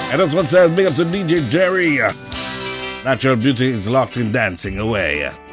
And this one says, big up to DJ Jerry. Natural Beauty is locked in dancing away.